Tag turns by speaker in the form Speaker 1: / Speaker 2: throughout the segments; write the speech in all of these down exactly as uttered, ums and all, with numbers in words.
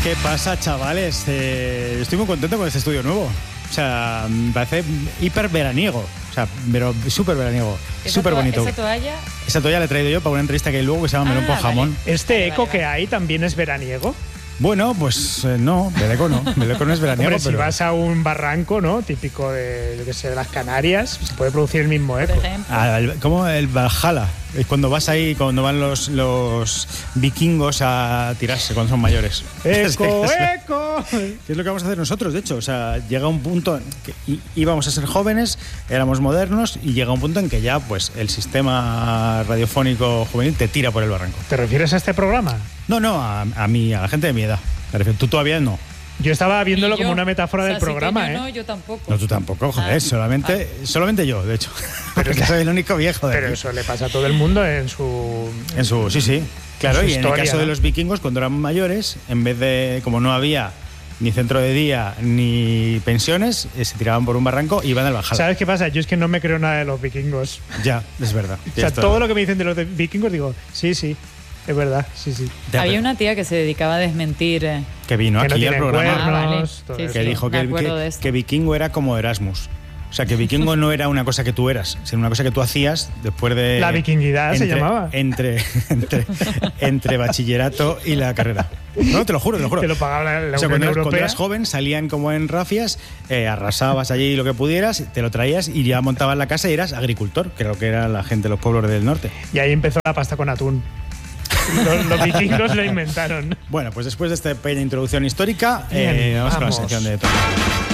Speaker 1: ¿Qué pasa, chavales? Eh, estoy muy contento con este estudio nuevo. O sea, me parece hiper veraniego. O sea, pero súper veraniego. Súper bonito.
Speaker 2: ¿Esa toalla?
Speaker 1: Esa toalla la he traído yo para una entrevista que hay luego que se llama ah, Melón con
Speaker 2: vale.
Speaker 1: Jamón.
Speaker 3: ¿Este
Speaker 2: vale,
Speaker 3: eco
Speaker 2: vale,
Speaker 3: que
Speaker 2: vale.
Speaker 3: hay también es veraniego?
Speaker 1: Bueno, pues eh, no, Beleco no. Beleco no es veraniego.
Speaker 3: Hombre,
Speaker 1: pero...
Speaker 3: si vas a un barranco, ¿no? Típico de, yo que sé, de las Canarias, se puede producir el mismo eco.
Speaker 2: Por ejemplo.
Speaker 1: Ah, el- como el Valhalla. Es cuando vas ahí, cuando van los, los vikingos a tirarse cuando son mayores.
Speaker 3: ¡Eco,
Speaker 1: Sí, sí.
Speaker 3: eco!
Speaker 1: ¿Qué es lo que vamos a hacer nosotros, de hecho? O sea, llega un punto en que í- íbamos a ser jóvenes, éramos modernos y llega un punto en que ya pues el sistema radiofónico juvenil te tira por el barranco.
Speaker 3: ¿Te refieres a este programa?
Speaker 1: No, no, a, a mí, a la gente de mi edad. Me refiero. Tú todavía no.
Speaker 3: Yo estaba viéndolo
Speaker 2: Y yo,
Speaker 3: como una metáfora
Speaker 2: o sea,
Speaker 3: del
Speaker 2: si
Speaker 3: programa,
Speaker 2: Toño
Speaker 3: ¿eh?
Speaker 2: No, yo tampoco.
Speaker 1: No, tú tampoco, joder.
Speaker 2: Ah,
Speaker 1: solamente, solamente yo, de hecho. Porque soy el único viejo de
Speaker 3: Pero
Speaker 1: aquí.
Speaker 3: eso le pasa a todo el mundo en su...
Speaker 1: En su, sí, sí. Claro,
Speaker 3: su
Speaker 1: y en el
Speaker 3: historia,
Speaker 1: caso de
Speaker 3: ¿no?
Speaker 1: los vikingos, cuando eran mayores, en vez de, como no había ni centro de día ni pensiones, eh, se tiraban por un barranco y iban al Valhalla.
Speaker 3: ¿Sabes qué pasa? Yo es que no me creo nada de los vikingos.
Speaker 1: Ya, es verdad.
Speaker 3: O sea, todo lo que me dicen de los de vikingos, digo, sí, sí, es verdad, sí, sí.
Speaker 1: Ya,
Speaker 2: Había
Speaker 1: pero-
Speaker 2: una tía que se dedicaba a desmentir. eh,
Speaker 1: que vino
Speaker 3: Que no
Speaker 1: aquí al
Speaker 3: tienen
Speaker 1: programa,
Speaker 3: cuernos,
Speaker 2: Ah, vale.
Speaker 3: todo
Speaker 2: Sí,
Speaker 3: eso.
Speaker 1: que
Speaker 2: sí.
Speaker 1: dijo
Speaker 2: me
Speaker 1: que,
Speaker 2: acuerdo
Speaker 1: que-
Speaker 2: de esto.
Speaker 1: que vikingo era como Erasmus. O sea, que vikingo no era una cosa que tú eras, sino una cosa que tú hacías después de...
Speaker 3: La vikinguidad se
Speaker 1: entre-
Speaker 3: llamaba.
Speaker 1: Entre, entre, entre bachillerato y la carrera. No, te lo juro, te lo juro.
Speaker 3: Te lo pagaba la, la
Speaker 1: O sea,
Speaker 3: Unión
Speaker 1: cuando eras, cuando
Speaker 3: Europea.
Speaker 1: eras joven salían como en rafias, eh, arrasabas allí lo que pudieras, te lo traías y ya montabas la casa y eras agricultor, que era lo que era la gente de los pueblos del norte.
Speaker 3: Y ahí empezó la pasta con atún. Los, los vikingos lo inventaron.
Speaker 1: Bueno, pues después de esta pequeña introducción histórica,
Speaker 3: Bien,
Speaker 1: eh, vamos, con la
Speaker 3: vamos.
Speaker 1: sección de Toño.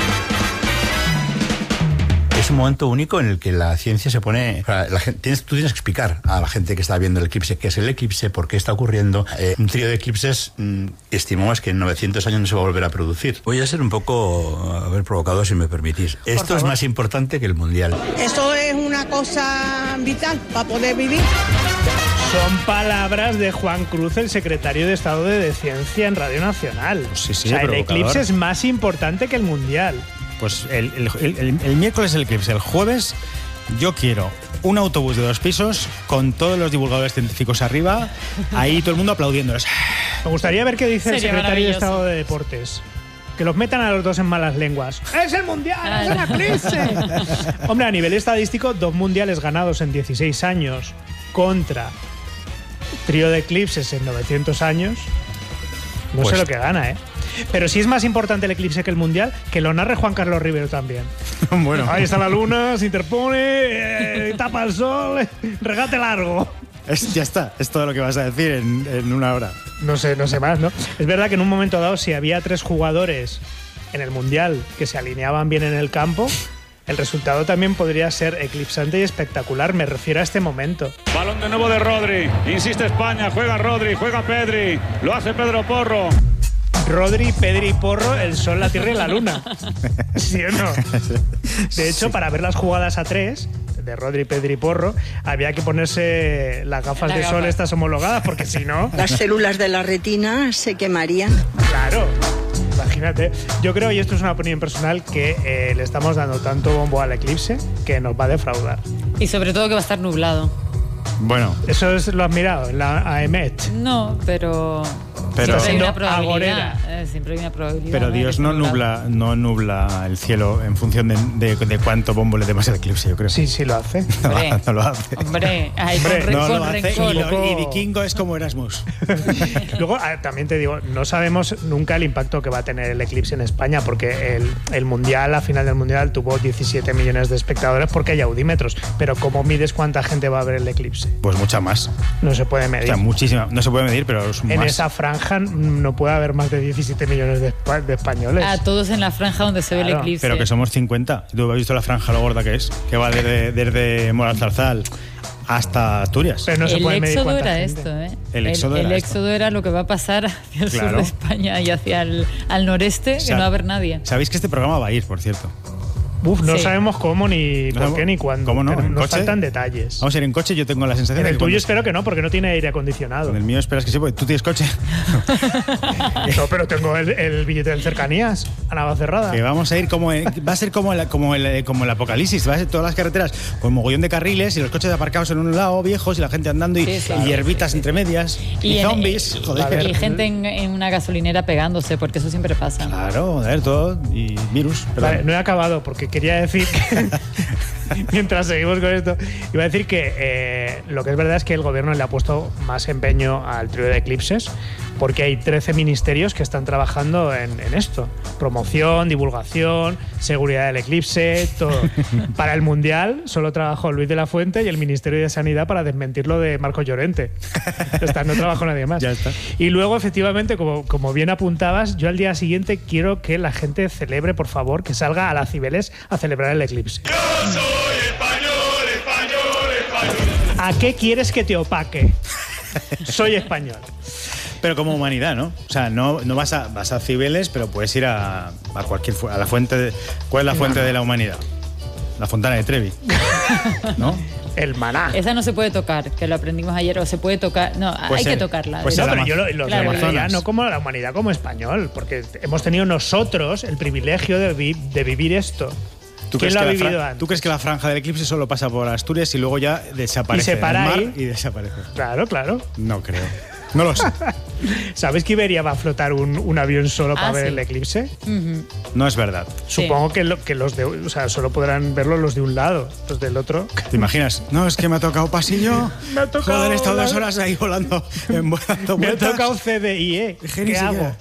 Speaker 4: Es un momento único en el que la ciencia se pone... o sea, la gente, tienes, tú tienes que explicar a la gente que está viendo el eclipse qué es el eclipse, por qué está ocurriendo. Eh, un trío de eclipses mmm, estimamos que en novecientos años no se va a volver a producir. Voy a ser un poco a ver provocado, si me permitís. Esto es más importante que el Mundial.
Speaker 5: Eso es una cosa vital para poder vivir.
Speaker 3: Son palabras de Juan Cruz, el secretario de Estado de Ciencia en Radio Nacional.
Speaker 1: Sí, sí,
Speaker 3: o sea, el
Speaker 1: provocador.
Speaker 3: eclipse es más importante que el Mundial.
Speaker 1: Pues el, el, el, el miércoles el eclipse, el jueves yo quiero un autobús de dos pisos con todos los divulgadores científicos arriba, ahí todo el mundo aplaudiéndoles.
Speaker 3: Me gustaría ver qué dice el
Speaker 2: Sería
Speaker 3: secretario de
Speaker 2: maravilloso.
Speaker 3: Estado de Deportes. Que los metan a los dos en malas lenguas. ¡Es el Mundial! ¡Es el eclipse! Hombre, a nivel estadístico, dos mundiales ganados en dieciséis años contra trío de eclipses en novecientos años. No
Speaker 1: Pues-
Speaker 3: sé lo que gana, ¿eh? Pero si es más importante el eclipse que el Mundial, que lo narre Juan Carlos Rivero también.
Speaker 1: Bueno,
Speaker 3: Ahí está la luna, se interpone, eh, tapa el sol, regate largo.
Speaker 1: es, ya está, es todo lo que vas a decir en, en una hora.
Speaker 3: No sé, no sé más, ¿no? Es verdad que en un momento dado, si había tres jugadores en el Mundial que se alineaban bien en el campo, el resultado también podría ser eclipsante y espectacular. Me refiero a este momento.
Speaker 6: Balón de nuevo de Rodri. Insiste España. Juega Rodri, juega Pedri. Lo hace Pedro Porro.
Speaker 3: Rodri, Pedri y Porro, el sol, la tierra y la luna. ¿Sí o no? De hecho, para ver las jugadas a tres de Rodri, Pedri y Porro, había que ponerse las gafas
Speaker 2: La
Speaker 3: de
Speaker 2: gafa.
Speaker 3: sol estas homologadas, porque si no,
Speaker 5: Las células de la retina se quemarían.
Speaker 3: claro. Imagínate. Yo creo, y esto es una opinión personal, que eh, le estamos dando tanto bombo al eclipse que nos va a defraudar.
Speaker 2: Y sobre todo que va a estar nublado.
Speaker 1: Bueno,
Speaker 3: Eso es, lo has mirado en la A M E T.
Speaker 2: No, pero.
Speaker 1: Pero-
Speaker 2: siempre hay una
Speaker 3: Siendo
Speaker 2: probabilidad.
Speaker 3: agorera.
Speaker 2: eh, siempre hay una probabilidad.
Speaker 1: pero
Speaker 2: ¿no? de
Speaker 1: Dios
Speaker 2: que
Speaker 1: no
Speaker 2: esté nublado.
Speaker 1: nubla, no nubla el cielo en función de, de, de cuánto bombo le demos al eclipse, yo creo.
Speaker 3: Sí, sí lo hace.
Speaker 1: No,
Speaker 2: Hombre,
Speaker 1: no lo hace.
Speaker 2: Hombre, ay,
Speaker 3: Hombre,
Speaker 2: con, re-
Speaker 1: No
Speaker 2: con
Speaker 1: lo hace
Speaker 2: rencor.
Speaker 1: y, lo-
Speaker 3: Poco-
Speaker 1: y vikingo es como Erasmus.
Speaker 3: Luego, ah, también te digo, no sabemos nunca el impacto que va a tener el eclipse en España, porque el, el Mundial, la final del Mundial, tuvo diecisiete millones de espectadores porque hay audímetros. Pero ¿cómo mides cuánta gente va a ver el eclipse?
Speaker 1: Pues mucha más.
Speaker 3: No se puede
Speaker 1: O
Speaker 3: medir.
Speaker 1: sea, muchísima. No se puede medir, pero es
Speaker 3: En
Speaker 1: más.
Speaker 3: esa franja no puede haber más de diecisiete millones de, espa- de españoles.
Speaker 2: A todos en la franja donde se ve
Speaker 3: Claro,
Speaker 2: el eclipse.
Speaker 1: Pero que somos cincuenta. ¿Tú has visto la franja lo gorda que es? Que va desde, desde Moralzarzal hasta Asturias.
Speaker 3: Pero no se
Speaker 2: el
Speaker 3: puede medir
Speaker 2: éxodo
Speaker 3: cuánta
Speaker 2: era
Speaker 3: gente.
Speaker 2: esto, ¿eh?
Speaker 1: El éxodo
Speaker 2: el,
Speaker 1: era
Speaker 2: el
Speaker 1: esto.
Speaker 2: éxodo era lo que va a pasar hacia el sur
Speaker 1: Claro.
Speaker 2: de España y hacia el al noreste,
Speaker 1: O sea,
Speaker 2: que no va a haber nadie.
Speaker 1: Sabéis que este programa va a ir, por cierto.
Speaker 3: Uf, no
Speaker 2: Sí.
Speaker 3: sabemos cómo, ni
Speaker 1: No
Speaker 3: por qué, ni cuándo.
Speaker 1: ¿Cómo no?
Speaker 3: Pero
Speaker 1: ¿En
Speaker 3: nos
Speaker 1: coche?
Speaker 3: faltan detalles.
Speaker 1: Vamos a ir en coche, yo tengo la sensación
Speaker 3: En
Speaker 1: de
Speaker 3: el
Speaker 1: que
Speaker 3: tuyo
Speaker 1: cuando-
Speaker 3: espero que no, porque no tiene aire acondicionado.
Speaker 1: En el mío esperas que sí, porque tú tienes coche.
Speaker 3: No, pero tengo el, el billete del cercanías a Navacerrada.
Speaker 1: Que vamos a ir como en- va a ser como el, como el como el apocalipsis, va a ser todas las carreteras con mogollón de carriles y los coches aparcados en un lado viejos y la gente andando y,
Speaker 2: Sí, sí.
Speaker 1: y hierbitas entre medias y,
Speaker 2: en-
Speaker 1: zombies,
Speaker 2: y-
Speaker 1: joder.
Speaker 2: y gente en, en una gasolinera pegándose, porque eso siempre pasa.
Speaker 1: Claro, joder, todo y virus. perdón.
Speaker 3: Vale, no he acabado porque quería decir que, mientras seguimos con esto, iba a decir que eh, lo que es verdad es que el gobierno le ha puesto más empeño al trío de eclipses porque hay trece ministerios que están trabajando en, en esto. Promoción, divulgación, seguridad del eclipse, todo. Para el Mundial solo trabajó Luis de la Fuente y el Ministerio de Sanidad para desmentirlo de Marcos Llorente. Ya está, no trabajó nadie más.
Speaker 1: Ya está.
Speaker 3: Y luego, efectivamente, como, como bien apuntabas, yo al día siguiente quiero que la gente celebre, por favor, que salga a la Cibeles a celebrar el eclipse.
Speaker 7: Yo soy español, español, español.
Speaker 3: ¿A qué quieres que te opaque? Soy español.
Speaker 1: Pero como humanidad, ¿no? O sea, no, no vas a vas a Cibeles, pero puedes ir a, a cualquier fu- a la fuente de, ¿cuál es la fuente de la humanidad? La Fontana de Trevi. ¿No?
Speaker 3: El maná.
Speaker 2: Esa no se puede tocar, que lo aprendimos ayer, o se puede tocar. No,
Speaker 1: Pues
Speaker 2: hay
Speaker 1: el-
Speaker 2: que tocarla.
Speaker 1: pues
Speaker 3: No,
Speaker 1: el
Speaker 3: pero
Speaker 1: Ama-
Speaker 3: yo lo, lo-
Speaker 2: Claro,
Speaker 3: la humanidad,
Speaker 1: Amazonas.
Speaker 3: no como la humanidad como español, porque hemos tenido nosotros el privilegio de, vi- de vivir esto.
Speaker 1: ¿Tú
Speaker 3: ¿Quién
Speaker 1: crees,
Speaker 3: lo ha
Speaker 1: que la
Speaker 3: vivido
Speaker 1: fra-
Speaker 3: antes?
Speaker 1: ¿Tú crees que la franja del eclipse solo pasa por Asturias y luego ya desaparece
Speaker 3: Y se para
Speaker 1: en el mar
Speaker 3: ahí?
Speaker 1: y desaparece?
Speaker 3: Claro, claro.
Speaker 1: No creo. No lo sé.
Speaker 3: ¿Sabes que Iberia va a flotar un, un avión solo para
Speaker 2: Ah,
Speaker 3: ver
Speaker 2: sí.
Speaker 3: el eclipse?
Speaker 2: Ujú.
Speaker 1: No es verdad.
Speaker 2: Sí.
Speaker 3: Supongo que, lo- que los de, o sea, solo podrán verlo los de un lado, los del otro.
Speaker 1: ¿Te imaginas? No, es que me ha tocado pasillo.
Speaker 3: Me ha tocado
Speaker 1: Joder, he estado dos
Speaker 3: volar.
Speaker 1: horas ahí volando, en- dando
Speaker 3: Me ha
Speaker 1: vueltas.
Speaker 3: tocado C D I, ¿eh?
Speaker 1: Es que ni
Speaker 3: ¿Qué
Speaker 1: siquiera.
Speaker 3: hago?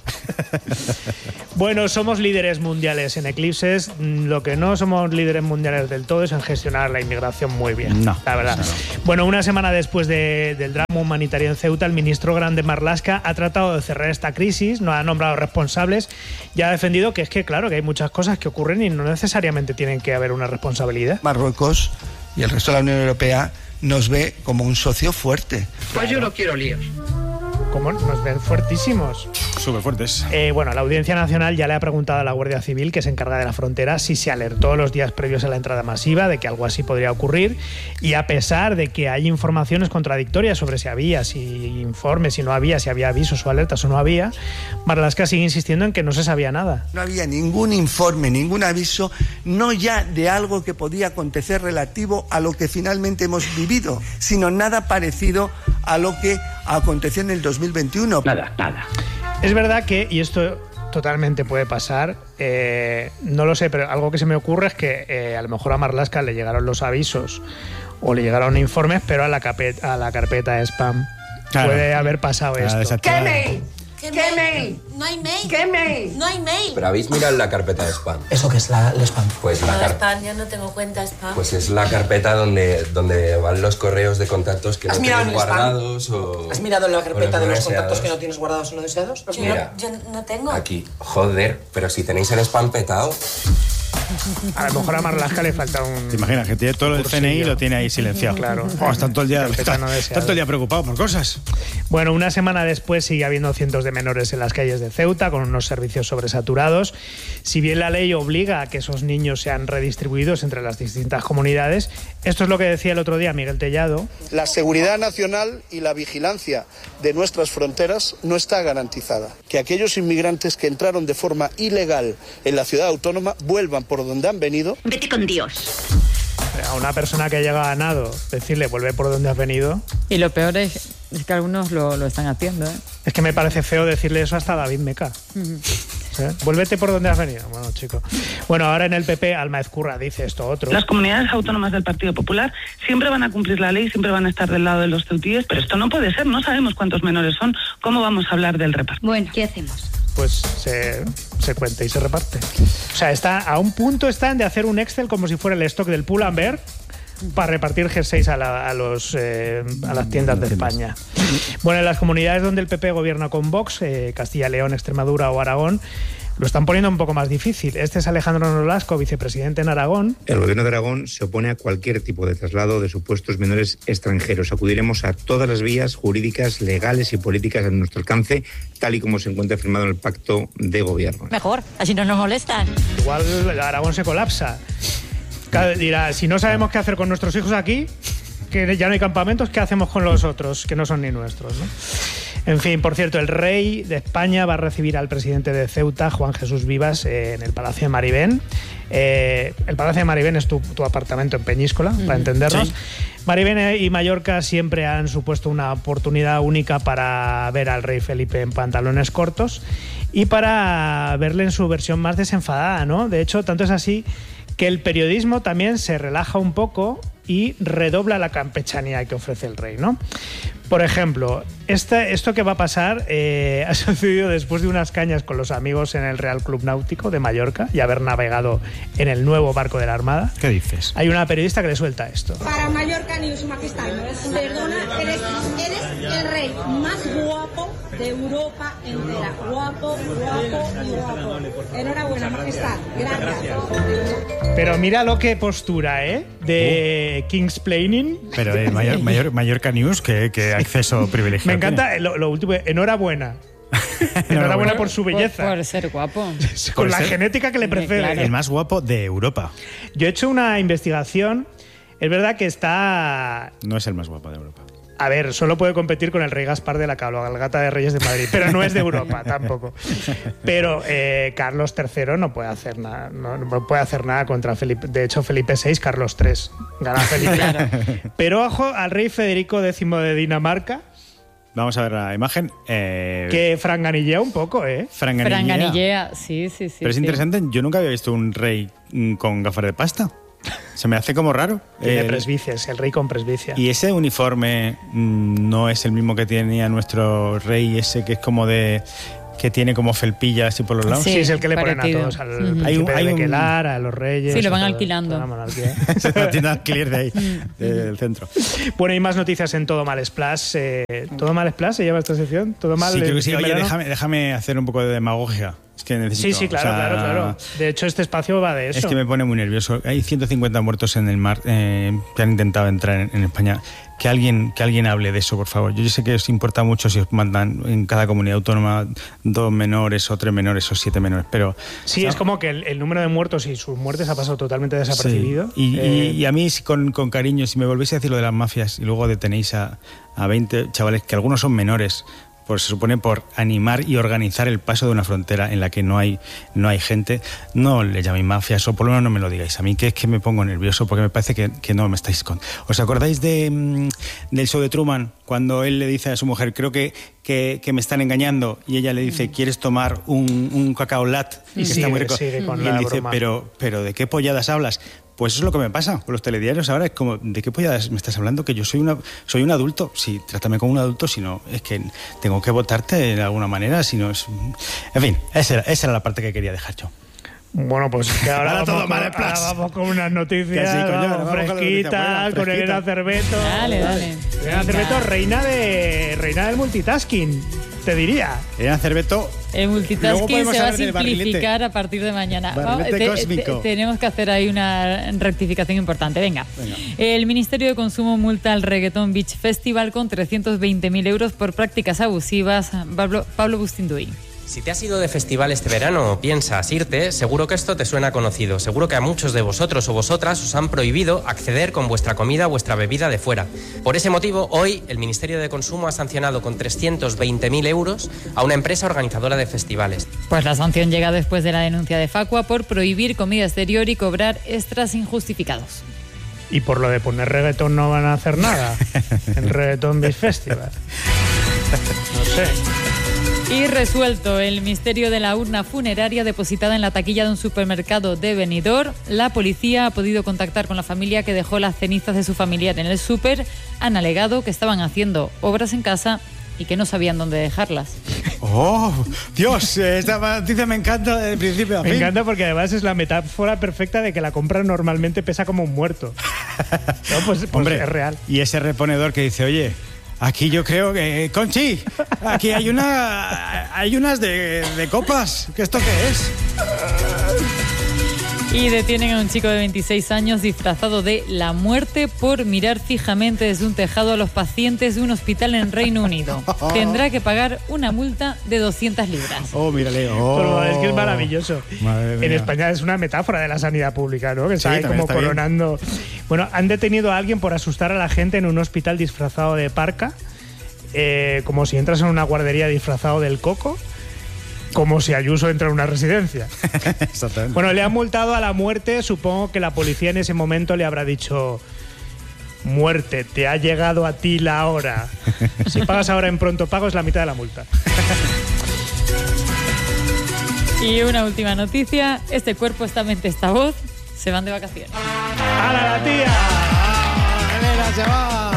Speaker 3: Bueno, somos líderes mundiales en eclipses. Mm, Lo que no somos líderes mundiales del todo es en gestionar la inmigración muy bien.
Speaker 1: No,
Speaker 3: la verdad.
Speaker 1: eso
Speaker 3: Bueno, una semana después de- del drama humanitario en Ceuta, el ministro Grande Marlaska ha tratado de cerrar esta crisis, no ha nombrado responsables y ha defendido que es que, claro, que hay muchas cosas que ocurren y no necesariamente tienen que haber una responsabilidad.
Speaker 8: Marruecos y el resto de la Unión Europea nos ve como un socio fuerte.
Speaker 9: Pues yo no quiero líos.
Speaker 3: Como nos ven fuertísimos.
Speaker 1: Súper fuertes.
Speaker 3: Eh, bueno, la Audiencia Nacional ya le ha preguntado a la Guardia Civil, que se encarga de la frontera, si se alertó los días previos a la entrada masiva de que algo así podría ocurrir. Y a pesar de que hay informaciones contradictorias sobre si había, si informes, si no había, si había avisos o alertas o no había, Marlaska sigue insistiendo en que no se sabía nada.
Speaker 8: No había ningún informe, ningún aviso, no ya de algo que podía acontecer relativo a lo que finalmente hemos vivido, sino nada parecido a lo que aconteció en el dos mil veintiuno.
Speaker 9: Nada, nada.
Speaker 3: Es verdad que, y esto totalmente puede pasar, eh, no lo sé, pero algo que se me ocurre es que eh, a lo mejor a Marlaska le llegaron los avisos o le llegaron informes, pero a la, capet- a la carpeta de spam
Speaker 1: Claro.
Speaker 3: puede haber pasado
Speaker 1: Ah,
Speaker 3: esto.
Speaker 1: desactivado.
Speaker 10: ¿Qué mail? No hay mail.
Speaker 9: ¿Qué mail?
Speaker 10: No hay mail.
Speaker 11: Pero habéis mirado la carpeta de spam.
Speaker 12: ¿Eso qué es la, el spam?
Speaker 11: Pues la
Speaker 10: No,
Speaker 11: car-
Speaker 10: spam, yo no tengo cuenta spam.
Speaker 11: pues es la carpeta donde, donde van los correos de contactos que
Speaker 12: ¿Has
Speaker 11: no
Speaker 12: mirado
Speaker 11: tienes
Speaker 12: en el spam?
Speaker 11: guardados o.
Speaker 12: ¿Has mirado en la
Speaker 11: o
Speaker 12: carpeta de los
Speaker 11: deseados.
Speaker 12: contactos que no tienes guardados o no deseados? ¿Lo has
Speaker 10: yo,
Speaker 12: mirado?
Speaker 11: Mira.
Speaker 10: yo no tengo.
Speaker 11: Aquí. Joder, pero si tenéis el spam petado.
Speaker 3: A lo mejor a Marlaska le falta un...
Speaker 1: ¿Te imaginas que tiene todo el C N I y lo tiene ahí silenciado?
Speaker 3: Claro.
Speaker 1: Oh, está todo el día,
Speaker 3: Carpeta
Speaker 1: está,
Speaker 3: no
Speaker 1: está
Speaker 3: deseada.
Speaker 1: todo el día preocupado por cosas.
Speaker 3: Bueno, una semana después sigue habiendo cientos de menores en las calles de Ceuta con unos servicios sobresaturados. Si bien la ley obliga a que esos niños sean redistribuidos entre las distintas comunidades, esto es lo que decía el otro día Miguel Tellado.
Speaker 13: La seguridad nacional y la vigilancia de nuestras fronteras no está garantizada. Que aquellos inmigrantes que entraron de forma ilegal en la ciudad autónoma vuelvan por donde han venido.
Speaker 9: Vete con Dios.
Speaker 3: A una persona que llega a nado, decirle vuelve por donde has venido,
Speaker 2: Y lo peor es, es que algunos lo, lo están haciendo, ¿eh?
Speaker 3: es que me parece feo decirle eso hasta a David Meca.
Speaker 2: Ujú.
Speaker 3: ¿Sí? Vuélvete por donde has venido. Bueno, chico. Bueno, ahora en el P P, Alma Ezcurra dice esto otro.
Speaker 9: Las comunidades autónomas del Partido Popular siempre van a cumplir la ley, siempre van a estar del lado de los ceutíes, pero esto no puede ser, no sabemos cuántos menores son, ¿cómo vamos a hablar del reparto?
Speaker 10: Bueno, ¿qué hacemos?
Speaker 3: Pues se, se cuenta y se reparte. O sea, está a un punto están de hacer un Excel como si fuera el stock del Pull&Bear para repartir jerseys a, la, a, los, eh, a las tiendas de España. Bueno, en las comunidades donde el P P gobierna con Vox, eh, Castilla, León, Extremadura o Aragón, lo están poniendo un poco más difícil. Este es Alejandro Nolasco, vicepresidente en Aragón.
Speaker 14: El gobierno de Aragón se opone a cualquier tipo de traslado de supuestos menores extranjeros. Acudiremos a todas las vías jurídicas, legales y políticas a nuestro alcance, tal y como se encuentra firmado en el pacto de gobierno.
Speaker 2: Mejor, así no nos molestan.
Speaker 3: Igual Aragón se colapsa. Dirá, si no sabemos qué hacer con nuestros hijos aquí, que ya no hay campamentos, ¿qué hacemos con los otros, que no son ni nuestros, ¿no? En fin, por cierto, el rey de España va a recibir al presidente de Ceuta, Juan Jesús Vivas, eh, en el Palacio de Maribén. Eh, el Palacio de Maribén es tu, tu apartamento en Peñíscola, mm, para entendernos. Sí. Maribén y Mallorca siempre han supuesto una oportunidad única para ver al rey Felipe en pantalones cortos y para verle en su versión más desenfadada, ¿no? De hecho, tanto es así que el periodismo también se relaja un poco y redobla la campechanía que ofrece el rey, ¿no? Por ejemplo, este, esto que va a pasar eh, ha sucedido después de unas cañas con los amigos en el Real Club Náutico de Mallorca y haber navegado en el nuevo barco de la Armada.
Speaker 1: ¿Qué dices?
Speaker 3: Hay una periodista que le suelta esto.
Speaker 15: Para Mallorca ni su majestad, perdona, eres, eres el rey más guapo de Europa entera. Guapo, guapo y guapo. Enhorabuena, majestad. Gracias.
Speaker 3: Pero mira lo que postura, ¿eh? De uh. Kingsplaining.
Speaker 1: Pero eh, Mayor, Mayor, Mallorca News, que, que acceso privilegiado.
Speaker 3: Me encanta lo, lo último. Enhorabuena. Enhorabuena por su belleza.
Speaker 2: Por, por ser guapo.
Speaker 3: Con
Speaker 1: por
Speaker 3: la
Speaker 1: ser
Speaker 3: genética que le precede.
Speaker 1: Claro. El más guapo de Europa.
Speaker 3: Yo he hecho una investigación. Es verdad que está...
Speaker 1: No es el más guapo de Europa.
Speaker 3: A ver, solo puede competir con el rey Gaspar de la cabalgata de Reyes de Madrid, pero no es de Europa tampoco. Pero eh, Carlos tercero no puede hacer nada, no, no puede hacer nada contra Felipe. De hecho, Felipe sexto, Carlos tercero gana Felipe. Claro. Pero ojo al rey Federico décimo de Dinamarca.
Speaker 1: Vamos a ver la imagen. Eh...
Speaker 3: Que franganillea un poco, ¿eh?
Speaker 1: Franganillea.
Speaker 2: Franganillea, sí, sí, sí.
Speaker 1: Pero es
Speaker 2: sí.
Speaker 1: interesante, yo nunca había visto un rey con gafas de pasta. Se me hace como raro.
Speaker 3: Tiene
Speaker 1: el...
Speaker 3: presbicias, el rey con presbicia.
Speaker 1: Y ese uniforme mmm, no es el mismo que tenía nuestro rey, ese que es como de... que tiene como felpillas así por los lados.
Speaker 3: Sí, sí, es el que le ponen a todos, al uh-huh. príncipe hay un, hay de Bequelar, un... a los reyes.
Speaker 2: Sí, lo van
Speaker 3: todo,
Speaker 2: alquilando.
Speaker 1: Se la tienda de alquiler de ahí, del centro.
Speaker 3: Bueno, hay más noticias en Todo Mal Splash. Eh, ¿Todo Mal Splash se llama esta sección? ¿Todo Mal?
Speaker 1: Sí, creo que sí. Oye, déjame, déjame hacer un poco de demagogia. Es que necesito,
Speaker 3: sí, sí, claro, o sea, claro, claro. De hecho, este espacio va de eso.
Speaker 1: Es que me pone muy nervioso. Hay ciento cincuenta muertos en el mar eh, que han intentado entrar en, en España. Que alguien, que alguien hable de eso, por favor. Yo sé que os importa mucho si os mandan en cada comunidad autónoma dos menores o tres menores o siete menores, pero...
Speaker 3: Sí,
Speaker 1: ¿sabes?
Speaker 3: Es como que el, el número de muertos y sus muertes ha pasado totalmente desapercibido.
Speaker 1: Sí. Y,
Speaker 3: eh...
Speaker 1: y, y a mí, con, con cariño, si me volvéis a decir lo de las mafias y luego detenéis a, a veinte chavales, que algunos son menores... pues se supone por animar y organizar el paso de una frontera en la que no hay no hay gente, no le llaméis mafias, o por lo menos no me lo digáis a mí, que es que me pongo nervioso porque me parece que, que no me estáis con... ¿Os acordáis de, mm, del show de Truman? Cuando él le dice a su mujer, creo que, que, que me están engañando, y ella le dice, ¿quieres tomar un, un cacao lat?
Speaker 3: Y
Speaker 1: que
Speaker 3: sigue,
Speaker 1: está muy rico.
Speaker 3: sigue con
Speaker 1: y
Speaker 3: la
Speaker 1: él dice,
Speaker 3: broma.
Speaker 1: pero, pero ¿de qué polladas hablas? Pues eso es lo que me pasa con los telediarios ahora. Es como, ¿de qué polladas me estás hablando? Que yo soy una soy un adulto. Sí, trátame como un adulto, si no, es que tengo que votarte de alguna manera, si no es... En fin, esa era, esa era la parte que quería dejar yo.
Speaker 3: Bueno, pues que ahora,
Speaker 1: ahora
Speaker 3: vamos,
Speaker 1: todo
Speaker 3: con,
Speaker 1: mal,
Speaker 3: ahora vamos con unas noticias
Speaker 1: sí, coño,
Speaker 3: vamos,
Speaker 1: vamos
Speaker 3: fresquitas, con, con Elena Cerveto.
Speaker 2: Dale, dale.
Speaker 3: Elena Cerveto, reina, de, reina del multitasking, te diría.
Speaker 1: Elena Cerveto...
Speaker 2: El multitasking se va a simplificar a partir de mañana. Vamos, te, te, tenemos que hacer ahí una rectificación importante. Venga. Venga. El Ministerio de Consumo multa al Reggaeton Beach Festival con trescientos veinte mil euros por prácticas abusivas. Pablo, Pablo Bustinduy.
Speaker 16: Si te has ido de festival este verano o piensas irte, seguro que esto te suena conocido. Seguro que a muchos de vosotros o vosotras os han prohibido acceder con vuestra comida o vuestra bebida de fuera. Por ese motivo, hoy el Ministerio de Consumo ha sancionado con trescientos veinte mil euros a una empresa organizadora de festivales.
Speaker 2: Pues la sanción llega después de la denuncia de Facua por prohibir comida exterior y cobrar extras injustificados.
Speaker 3: Y por lo de poner reggaetón no van a hacer nada. El Reggaeton Beach Festival. No sé.
Speaker 2: Y resuelto el misterio de la urna funeraria depositada en la taquilla de un supermercado de Benidorm. La policía ha podido contactar con la familia que dejó las cenizas de su familiar en el súper. Han alegado que estaban haciendo obras en casa y que no sabían dónde dejarlas.
Speaker 1: ¡Oh! Dios, esta noticia me encanta de principio a fin.
Speaker 3: Me encanta porque además es la metáfora perfecta de que la compra normalmente pesa como un muerto. No, pues, pues
Speaker 1: Hombre,
Speaker 3: es real.
Speaker 1: Y ese reponedor que dice, oye, aquí yo creo que... Conchi, aquí hay una hay unas de, de copas. ¿Qué esto qué es?
Speaker 2: Y detienen a un chico de veintiséis años disfrazado de la muerte por mirar fijamente desde un tejado a los pacientes de un hospital en Reino Unido. Tendrá que pagar una multa de doscientas libras.
Speaker 1: Oh, mírale. Oh.
Speaker 3: Pero es que es maravilloso. En España es una metáfora de la sanidad pública, ¿no? Que está sí, ahí como está coronando. Bien. Bueno, han detenido a alguien por asustar a la gente en un hospital disfrazado de parca, eh, como si entras en una guardería disfrazado del coco. Como si Ayuso entra en una residencia.
Speaker 1: Exactamente.
Speaker 3: Bueno, le han multado a la muerte. Supongo que la policía en ese momento le habrá dicho: muerte, te ha llegado a ti la hora. Si pagas ahora en pronto pago es la mitad de la multa.
Speaker 2: Y una última noticia. Este cuerpo, esta mente, esta voz se van de vacaciones.
Speaker 3: ¡Hala, la tía!
Speaker 1: ¡Elena se va!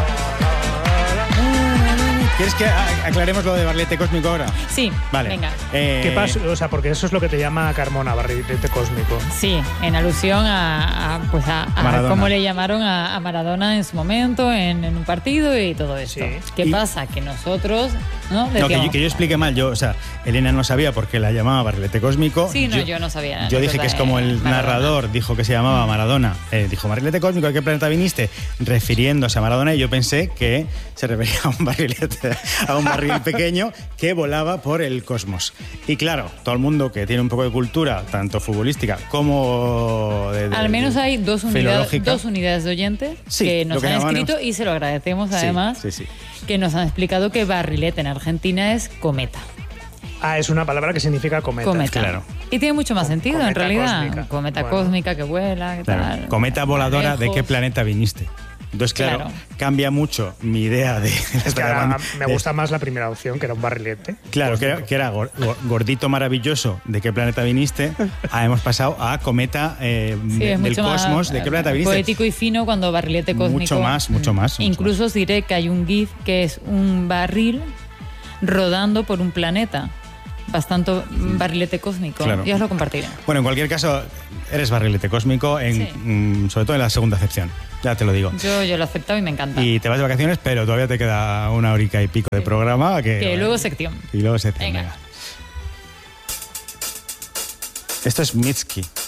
Speaker 1: ¿Quieres que aclaremos lo de barrilete cósmico ahora?
Speaker 2: Sí,
Speaker 1: vale.
Speaker 2: Venga.
Speaker 3: Eh... ¿Qué pasa? O sea, porque eso es lo que te llama Carmona, barrilete cósmico.
Speaker 2: Sí, en alusión a, a pues a, a cómo le llamaron a, a Maradona en su momento, en, en un partido y todo esto. Sí. ¿Qué y... pasa? Que nosotros, ¿no? Decíamos,
Speaker 1: no, que yo, que yo expliqué mal. Yo, o sea, Elena no sabía por qué la llamaba barrilete cósmico.
Speaker 2: Sí, no,
Speaker 1: yo,
Speaker 2: yo no sabía.
Speaker 1: Yo dije que es como el Maradona. narrador dijo que se llamaba Maradona. Eh, dijo, barrilete cósmico, ¿a qué planeta viniste? Refiriéndose a Maradona, y yo pensé que se refería a un barrilete, a un barril pequeño que volaba por el cosmos. Y claro, todo el mundo que tiene un poco de cultura, tanto futbolística como de, de,
Speaker 2: al menos hay dos unidades, dos unidades de oyentes
Speaker 1: sí,
Speaker 2: que nos
Speaker 1: que
Speaker 2: han
Speaker 1: llamaban...
Speaker 2: escrito y se lo agradecemos además,
Speaker 1: sí, sí, sí.
Speaker 2: que nos han explicado que barrilete en Argentina es cometa.
Speaker 3: Ah, es una palabra que significa cometa.
Speaker 2: Cometa.
Speaker 1: Claro.
Speaker 2: Y tiene mucho más sentido, cometa en realidad. Cósmica. Cometa bueno. cósmica que vuela, ¿qué
Speaker 1: claro.
Speaker 2: tal?
Speaker 1: Cometa voladora, ¿de qué planeta viniste? Entonces, claro, claro, cambia mucho mi idea de...
Speaker 3: Es que ahora me gusta más la primera opción, que era un barrilete.
Speaker 1: Claro, que era, que era gordito maravilloso, ¿de qué planeta viniste? Ah, hemos pasado a cometa eh,
Speaker 2: sí,
Speaker 1: del cosmos, más, ¿de qué planeta viniste?
Speaker 2: Poético y fino cuando barrilete cósmico.
Speaker 1: Mucho más, mucho más.
Speaker 2: Incluso
Speaker 1: mucho más.
Speaker 2: Os diré que hay un GIF que es un barril rodando por un planeta. Bastante barrilete cósmico.
Speaker 1: Claro.
Speaker 2: Ya os lo compartiré.
Speaker 1: Bueno, en cualquier caso, eres barrilete cósmico, en, sí. mm, sobre todo en la segunda acepción. Ya te lo digo.
Speaker 2: Yo, yo lo he aceptado y me encanta.
Speaker 1: Y te vas de vacaciones, pero todavía te queda una horica y pico de programa. Que,
Speaker 2: que
Speaker 1: bueno,
Speaker 2: luego sección.
Speaker 1: Y luego sección.
Speaker 2: Venga.
Speaker 1: Venga. Esto es Mitski.